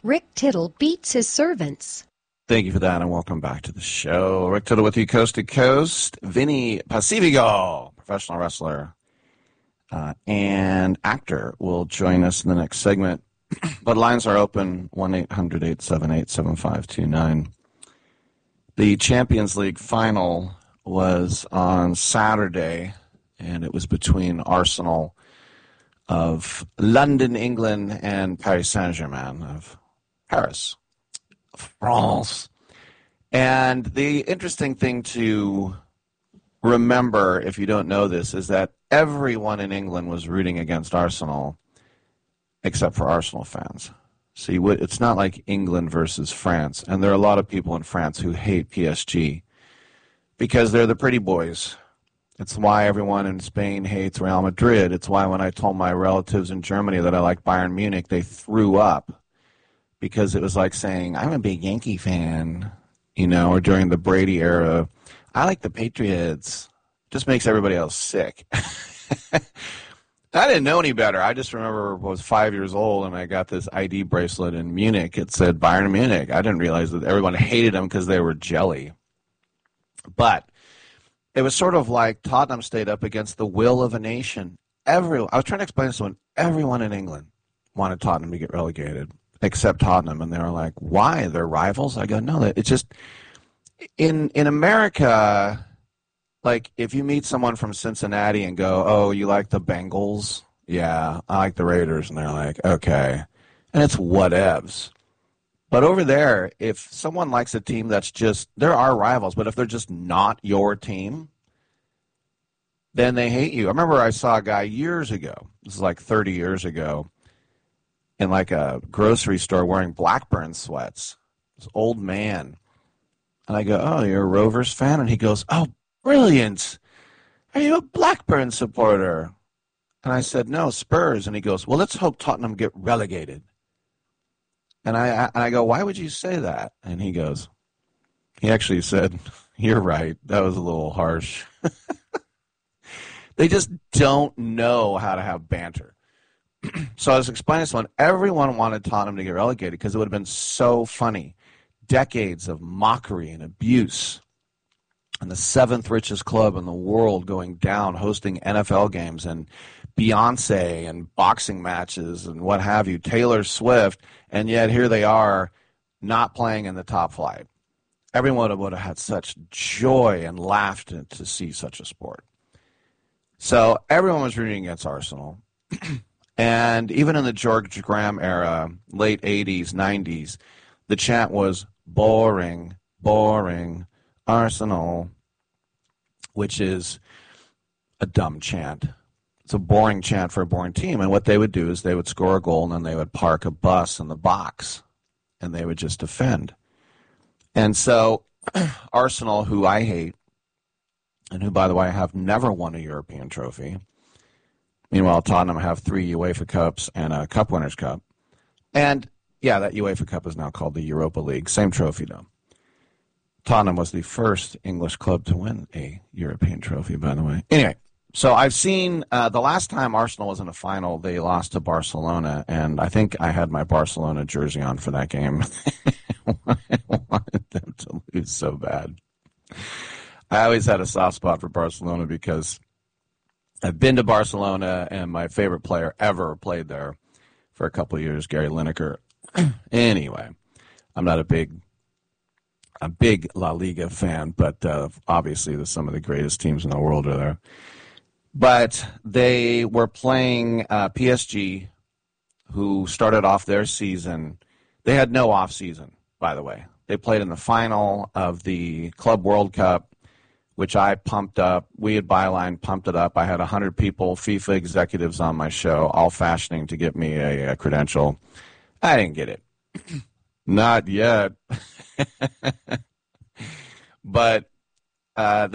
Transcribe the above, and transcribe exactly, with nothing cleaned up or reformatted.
Rick Tittle beats his servants. Thank you for that, and welcome back to the show. Rick Tittle with you coast to coast. Vinny Pacifico, professional wrestler uh, and actor, will join us in the next segment. But lines are open, one eight hundred eight seven eight seven five two nine. The Champions League final was on Saturday, and it was between Arsenal of London, England, and Paris Saint-Germain of Paris, France. And the interesting thing to remember, if you don't know this, is that everyone in England was rooting against Arsenal except for Arsenal fans. So you would, it's not like England versus France. And there are a lot of people in France who hate P S G because they're the pretty boys. It's why everyone in Spain hates Real Madrid. It's why when I told my relatives in Germany that I like Bayern Munich, they threw up because it was like saying, I'm a big Yankee fan, you know, or during the Brady era, I like the Patriots. It just makes everybody else sick. I didn't know any better. I just remember I was five years old and I got this I D bracelet in Munich. It said Bayern Munich. I didn't realize that everyone hated them because they were jelly. But it was sort of like Tottenham stayed up against the will of a nation. Everyone, I was trying to explain to someone, everyone in England wanted Tottenham to get relegated, except Tottenham. And they were like, why? They're rivals? I go, no, it's just, in in America, like if you meet someone from Cincinnati and go, oh, you like the Bengals? Yeah, I like the Raiders. And they're like, okay. And it's whatevs. But over there, if someone likes a team that's just, there are rivals, but if they're just not your team, then they hate you. I remember I saw a guy years ago, this is like thirty years ago, in like a grocery store wearing Blackburn sweats. This old man. And I go, oh, you're a Rovers fan? And he goes, oh, brilliant. Are you a Blackburn supporter? And I said, no, Spurs. And he goes, well, let's hope Tottenham get relegated. And I, and I go, why would you say that? And he goes, he actually said, you're right. That was a little harsh. They just don't know how to have banter. So I was explaining to someone, everyone wanted Tottenham to get relegated because it would have been so funny. Decades of mockery and abuse. And the seventh richest club in the world going down, hosting N F L games and Beyonce and boxing matches and what have you, Taylor Swift, and yet here they are not playing in the top flight. Everyone would have had such joy and laughed to see such a sport. So everyone was rooting against Arsenal. And even in the George Graham era, late eighties, nineties, the chant was boring, boring, Arsenal, which is a dumb chant. It's a boring chant for a boring team. And what they would do is they would score a goal and then they would park a bus in the box and they would just defend. And so Arsenal, who I hate, and who, by the way, have never won a European trophy. Meanwhile, Tottenham have three UEFA Cups and a Cup Winners' Cup. And, yeah, that UEFA Cup is now called the Europa League. Same trophy, though. Tottenham was the first English club to win a European trophy, by the way. Anyway, so I've seen uh, the last time Arsenal was in a final, they lost to Barcelona, and I think I had my Barcelona jersey on for that game. I wanted them to lose so bad. I always had a soft spot for Barcelona because I've been to Barcelona, and my favorite player ever played there for a couple of years, Gary Lineker. Anyway, I'm not a big a big La Liga fan, but uh, obviously the, some of the greatest teams in the world are there. But they were playing uh, P S G, who started off their season. They had no off season, by the way. They played in the final of the Club World Cup, which I pumped up. We at Byline pumped it up. I had one hundred people, FIFA executives on my show, all fashioning to get me a, a credential. I didn't get it. Not yet. But uh,